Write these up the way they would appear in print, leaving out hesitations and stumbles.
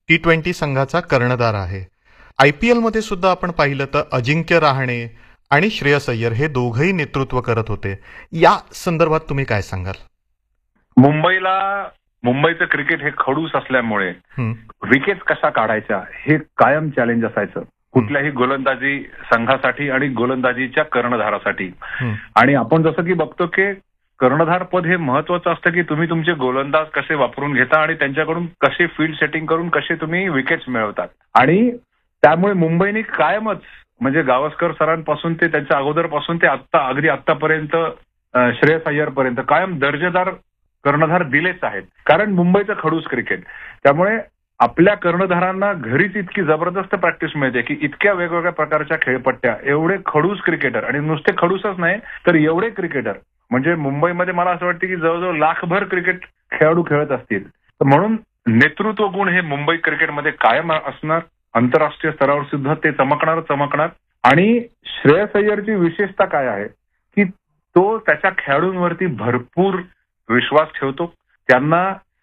T20 संघाचा कर्णधार आहे. IPL मध्ये सुद्धा आपण पाहिलं तर अजिंक्य रहाणे आणि श्रेयस अय्यर हे दोघंही नेतृत्व करत होते. या संदर्भात तुम्ही काय सांगाल? मुंबईचं क्रिकेट हे खडूस असल्यामुळे विकेट कशा काढायच्या हे कायम चॅलेंज असायचं कुठल्याही गोलंदाजी संघासाठी आणि गोलंदाजीच्या कर्णधारासाठी. आणि आपण जसं की बघतो की कर्णधार पद हे महत्वाचं असतं की तुम्ही तुमचे गोलंदाज कसे वापरून घेता आणि त्यांच्याकडून कसे फील्ड सेटिंग करून कसे तुम्ही विकेट्स मिळवतात. आणि त्यामुळे मुंबईने कायमच म्हणजे गावस्कर सरांपासून ते त्यांच्या अगोदरपासून ते अगदी आत्तापर्यंत श्रेयस अय्यर पर्यंत कायम दर्जेदार कर्णधार दिलेच आहेत. कारण मुंबईचं खडूस क्रिकेट, त्यामुळे आपल्या कर्णधारांना घरीच इतकी जबरदस्त प्रॅक्टिस मिळते की इतक्या वेगवेगळ्या प्रकारच्या खेळपट्ट्या, एवढे खडूस क्रिकेटर आणि नुसते खडूसच नाही तर एवढे क्रिकेटर म्हणजे मुंबईमध्ये मला असं वाटतं की जवळजवळ लाखभर क्रिकेट खेळाडू खेळत असतील. म्हणून नेतृत्व गुण हे मुंबई क्रिकेटमध्ये कायम असणार. आंतरराष्ट्रीय स्तरावर सुद्धा ते चमकणार. आणि श्रेयस अय्यरची विशेषता काय आहे की तो त्याच्या खेळाडूंवरती भरपूर विश्वास ठेवतो. त्यांना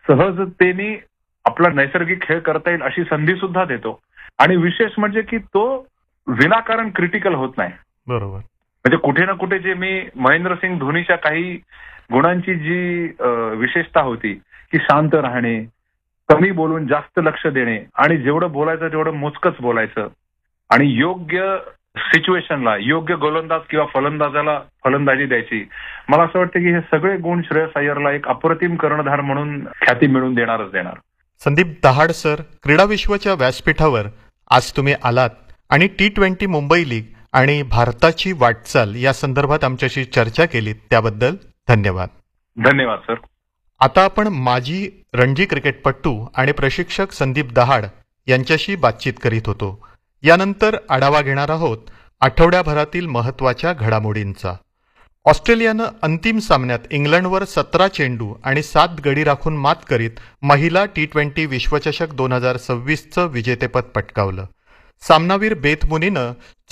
सहजतेने आपला नैसर्गिक खेळ करता येईल अशी संधी सुद्धा देतो. आणि विशेष म्हणजे की तो विनाकारण क्रिटिकल होत नाही. बरोबर. म्हणजे कुठे ना कुठे जे मी महेंद्रसिंग धोनीच्या काही गुणांची जी विशेषता होती की शांत राहणे, कमी बोलून जास्त लक्ष देणे आणि जेवढं बोलायचं तेवढं मोजकंच बोलायचं आणि योग्य सिच्युएशनला योग्य गोलंदाज किंवा फलंदाजाला फलंदाजी द्यायची. मला असं वाटतं की हे सगळे गुण श्रेयस अय्यरला एक अप्रतिम कर्णधार म्हणून ख्याती मिळवून देणार. संदीप दहाड सर, क्रीडा विश्वच्या व्यासपीठावर आज तुम्ही आलात आणि T20 मुंबई लीग आणि भारताची वाटचाल या संदर्भात आमच्याशी चर्चा केलीत, त्याबद्दल धन्यवाद. धन्यवाद सर. आता आपण माजी रणजी क्रिकेटपटू आणि प्रशिक्षक संदीप दहाड यांच्याशी बातचीत करीत होतो. यानंतर आढावा घेणार आहोत आठवड्याभरातील महत्त्वाच्या घडामोडींचा. ऑस्ट्रेलियानं अंतिम सामन्यात इंग्लंडवर 17 चेंडू आणि 7 गडी राखून मात करीत महिला T20 विश्वचषक 2026चं विजेतेपद पटकावलं. सामनावीर बेथ मुनीनं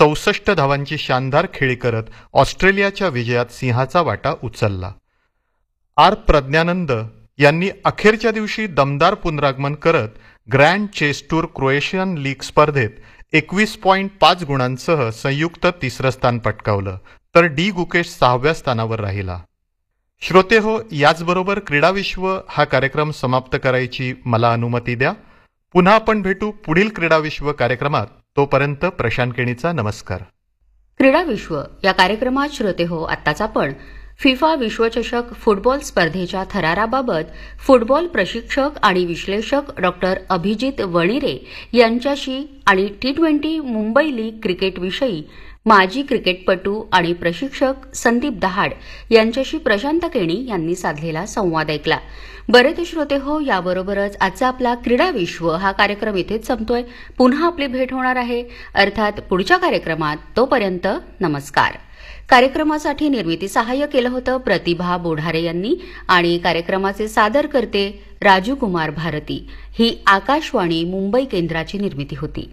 64 धावांची शानदार खेळी करत ऑस्ट्रेलियाच्या विजयात सिंहाचा वाटा उचलला. प्रज्ञानंद यांनी अखेरच्या दिवशी दमदार पुनरागमन करत grand chess tour Croatian league स्पर्धेत 21.5 गुणांसह संयुक्त तिसरं स्थान पटकावलं, तर डी गुकेश 6व्या स्थानावर राहिला. श्रोते हो, याचबरोबर क्रीडाविश्व हा कार्यक्रम समाप्त करायची मला अनुमती द्या. पुन्हा आपण भेटू पुढील क्रीडाविश्व कार्यक्रमात. तोपर्यंत प्रशांत केणीचा नमस्कार. क्रीडाविश्व या कार्यक्रमात श्रोते हो, आत्ताच आपण फिफा विश्वचषक फुटबॉल स्पर्धेच्या थराराबाबत फुटबॉल प्रशिक्षक आणि विश्लेषक डॉक्टर अभिजित वणिरे यांच्याशी आणि T20 मुंबई लीग क्रिकेटविषयी माजी क्रिकेटपटू आणि प्रशिक्षक संदीप दहाड यांच्याशी प्रशांत केणी यांनी साधलेला संवाद ऐकला. बरे ते श्रोते हो, याबरोबरच आजचा आपला क्रीडा विश्व हा कार्यक्रम इथेच संपतोय. पुन्हा आपली भेट होणार आहे अर्थात पुढच्या कार्यक्रमात. तोपर्यंत नमस्कार. कार्यक्रमासाठी निर्मिती सहाय्य केलं होतं प्रतिभा बोढारे यांनी आणि कार्यक्रमाचे सादर करते राजू कुमार भारती. ही आकाशवाणी मुंबई केंद्राची निर्मिती होती.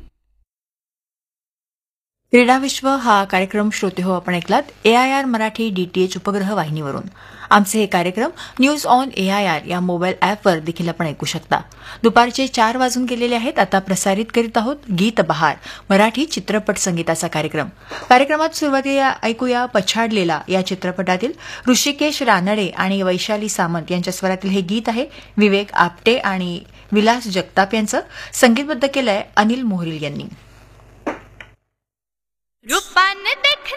क्रीडाविश्व हा कार्यक्रम श्रोते हो आपण ऐकलात AIR मराठी DTH उपग्रह वाहिनीवरून. आमचे हे कार्यक्रम न्यूज ऑन AIR या मोबाईल ॲपवर देखील आपण ऐकू शकता. दुपारचे 4 वाजून गेलेले आहेत. आता प्रसारित करीत आहोत गीत बहार, मराठी चित्रपट संगीताचा कार्यक्रम. कार्यक्रमात सुरुवातीला ऐकूया पछाडलेला या चित्रपटातील ऋषिकेश रानडे आणि वैशाली सामंत यांच्या स्वरातील हे गीत आहे. विवेक आपटे आणि विलास जगताप यांचं संगीतबद्ध केलंय अनिल मोहरील यांनी. रूपान